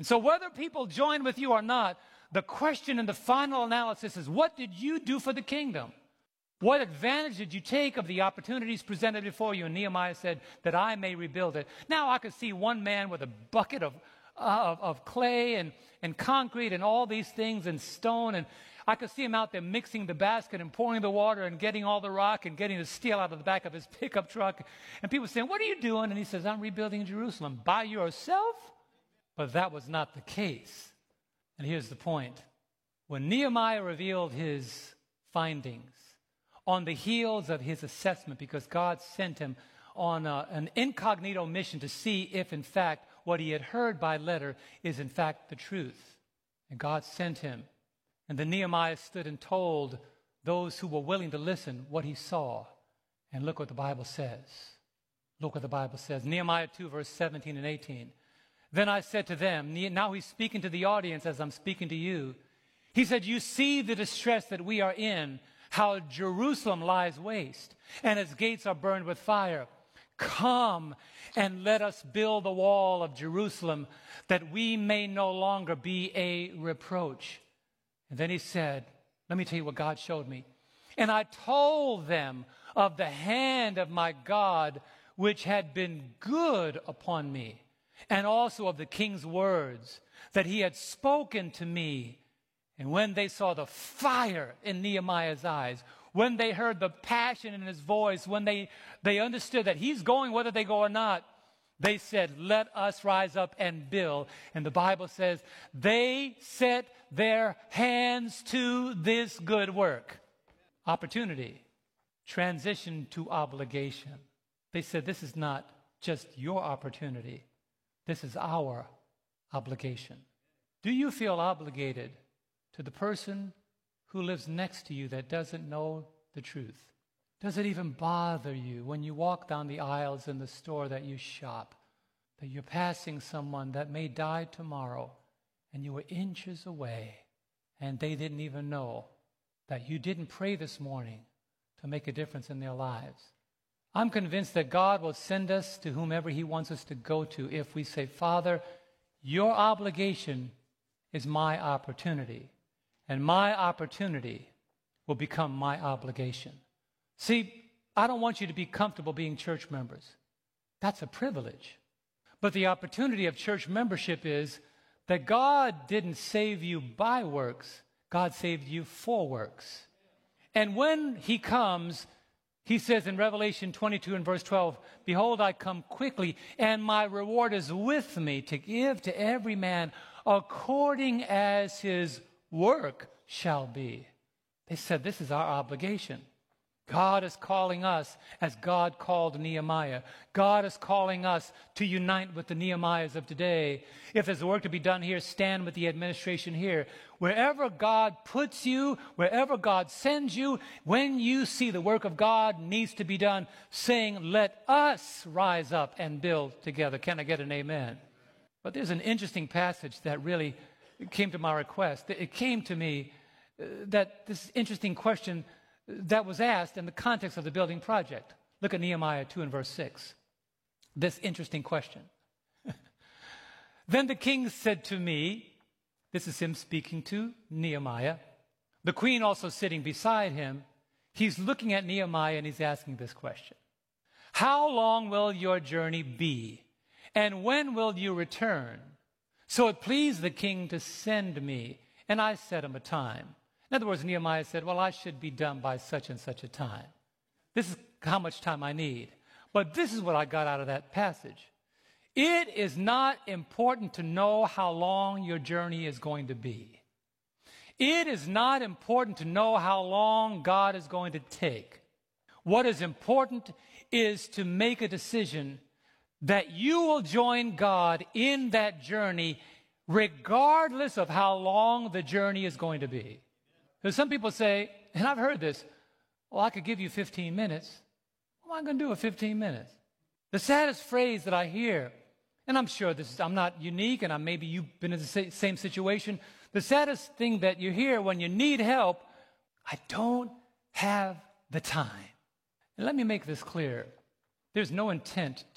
So whether people join with you or not, the question in the final analysis is, what did you do for the kingdom? What advantage did you take of the opportunities presented before you? And Nehemiah said, that I may rebuild it. Now I could see one man with a bucket of clay and concrete and all these things and stone, and I could see him out there mixing the basket and pouring the water and getting all the rock and getting the steel out of the back of his pickup truck. And people saying, what are you doing? And he says, I'm rebuilding Jerusalem. By yourself? But that was not the case. And here's the point. When Nehemiah revealed his findings on the heels of his assessment, because God sent him on an incognito mission to see if, in fact, what he had heard by letter is, in fact, the truth. And God sent him. And then Nehemiah stood and told those who were willing to listen what he saw. And look what the Bible says. Look what the Bible says. Nehemiah 2, verse 17 and 18. Then I said to them, now he's speaking to the audience as I'm speaking to you. He said, you see the distress that we are in, how Jerusalem lies waste, and its gates are burned with fire. Come and let us build the wall of Jerusalem, that we may no longer be a reproach. And then he said, let me tell you what God showed me. And I told them of the hand of my God, which had been good upon me, and also of the king's words that he had spoken to me. And when they saw the fire in Nehemiah's eyes, when they heard the passion in his voice, when they understood that he's going whether they go or not, they said, let us rise up and build. And the Bible says they set their hands to this good work. Opportunity. Transition to obligation. They said, this is not just your opportunity. This is our obligation. Do you feel obligated to the person who lives next to you that doesn't know the truth? Does it even bother you when you walk down the aisles in the store that you shop, that you're passing someone that may die tomorrow and you were inches away and they didn't even know that you didn't pray this morning to make a difference in their lives? I'm convinced that God will send us to whomever he wants us to go to if we say, Father, your obligation is my opportunity, and my opportunity will become my obligation. See, I don't want you to be comfortable being church members. That's a privilege. But the opportunity of church membership is that God didn't save you by works. God saved you for works. And when he comes, he says in Revelation 22 and verse 12, behold, I come quickly, and my reward is with me to give to every man according as his work shall be. They said this is our obligation. God is calling us as God called Nehemiah. God is calling us to unite with the Nehemiahs of today. If there's work to be done here, stand with the administration here. Wherever God puts you, wherever God sends you, when you see the work of God needs to be done, saying, let us rise up and build together. Can I get an amen? But there's an interesting passage that really came to my request. It came to me that this interesting question that was asked in the context of the building project. Look at Nehemiah 2 and verse 6. This interesting question. Then the king said to me, this is him speaking to Nehemiah, the queen also sitting beside him, he's looking at Nehemiah and he's asking this question. How long will your journey be? And when will you return? So it pleased the king to send me, and I set him a time. In other words, Nehemiah said, well, I should be done by such and such a time. This is how much time I need. But this is what I got out of that passage. It is not important to know how long your journey is going to be. It is not important to know how long God is going to take. What is important is to make a decision that you will join God in that journey regardless of how long the journey is going to be. Because some people say, and I've heard this, well, I could give you 15 minutes. What am I going to do with 15 minutes? The saddest phrase that I hear, and I'm sure I'm not unique, and maybe you've been in the same situation. The saddest thing that you hear when you need help, I don't have the time. And let me make this clear. There's no intent